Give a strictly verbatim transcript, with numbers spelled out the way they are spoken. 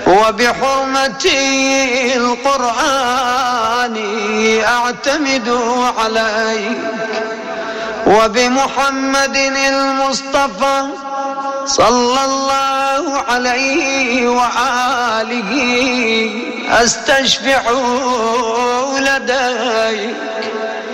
وبحرمة القرآن أعتمد عليك، وبمحمد المصطفى صلى الله عليه وآله أستشفع لديك.